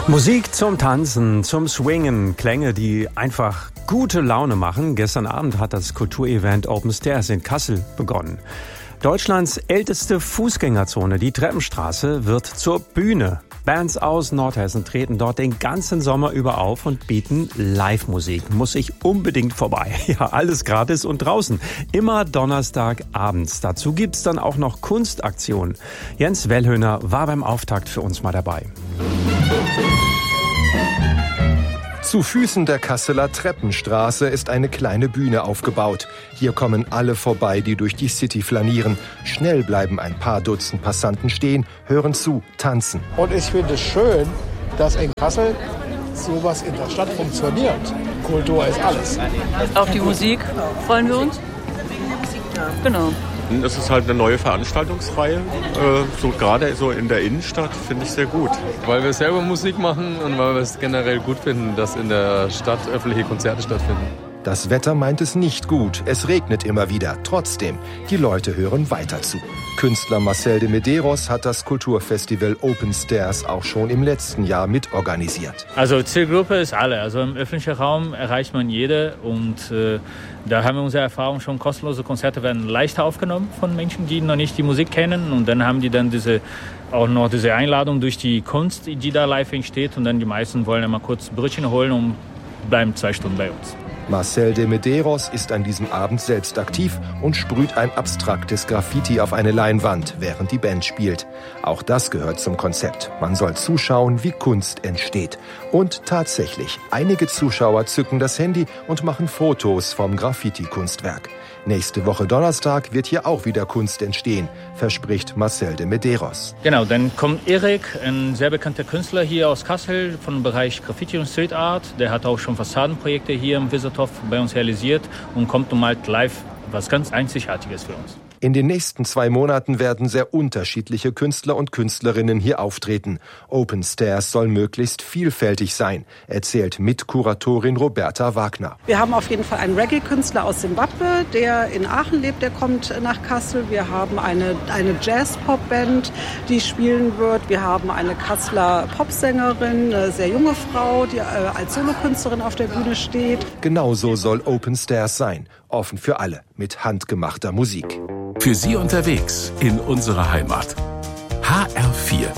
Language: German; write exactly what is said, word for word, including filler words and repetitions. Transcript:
Musik zum Tanzen, zum Swingen, Klänge, die einfach gute Laune machen. Gestern Abend hat das Kulturevent Open Stairs in Kassel begonnen. Deutschlands älteste Fußgängerzone, die Treppenstraße, wird zur Bühne. Bands aus Nordhessen treten dort den ganzen Sommer über auf und bieten Live-Musik. Muss ich unbedingt vorbei. Ja, alles gratis und draußen. Immer Donnerstagabends. Dazu gibt's dann auch noch Kunstaktionen. Jens Wellhöhner war beim Auftakt für uns mal dabei. Zu Füßen der Kasseler Treppenstraße ist eine kleine Bühne aufgebaut. Hier kommen alle vorbei, die durch die City flanieren. Schnell bleiben ein paar Dutzend Passanten stehen, hören zu, tanzen. Und ich finde es schön, dass in Kassel sowas in der Stadt funktioniert. Kultur ist alles. Auf die Musik freuen wir uns. Genau. Es ist halt eine neue Veranstaltungsreihe, so gerade so in der Innenstadt, finde ich sehr gut. Weil wir selber Musik machen und weil wir es generell gut finden, dass in der Stadt öffentliche Konzerte stattfinden. Das Wetter meint es nicht gut, es regnet immer wieder. Trotzdem, die Leute hören weiter zu. Künstler Marcel de Medeiros hat das Kulturfestival Open Stairs auch schon im letzten Jahr mitorganisiert. Also Zielgruppe ist alle. Also im öffentlichen Raum erreicht man jede und äh, da haben wir unsere Erfahrung schon. Kostenlose Konzerte werden leichter aufgenommen von Menschen, die noch nicht die Musik kennen, und dann haben die dann diese auch noch diese Einladung durch die Kunst, die da live entsteht, und dann die meisten wollen immer kurz Brötchen holen und bleiben zwei Stunden bei uns. Marcel de Medeiros ist an diesem Abend selbst aktiv und sprüht ein abstraktes Graffiti auf eine Leinwand, während die Band spielt. Auch das gehört zum Konzept. Man soll zuschauen, wie Kunst entsteht. Und tatsächlich, einige Zuschauer zücken das Handy und machen Fotos vom Graffiti-Kunstwerk. Nächste Woche Donnerstag wird hier auch wieder Kunst entstehen, verspricht Marcel de Medeiros. Genau, dann kommt Erik, ein sehr bekannter Künstler hier aus Kassel vom Bereich Graffiti und Street Art. Der hat auch schon Fassadenprojekte hier im Wiesertorf bei uns realisiert und kommt und malt live was ganz Einzigartiges für uns. In den nächsten zwei Monaten werden sehr unterschiedliche Künstler und Künstlerinnen hier auftreten. Open Stairs soll möglichst vielfältig sein, erzählt Mitkuratorin Roberta Wagner. Wir haben auf jeden Fall einen Reggae-Künstler aus Simbabwe, der in Aachen lebt, der kommt nach Kassel. Wir haben eine, eine Jazz-Pop-Band, die spielen wird. Wir haben eine Kasseler Popsängerin, eine sehr junge Frau, die als Solokünstlerin auf der Bühne steht. Genauso soll Open Stairs sein, offen für alle, mit handgemachter Musik. Für Sie unterwegs in unserer Heimat. H R vier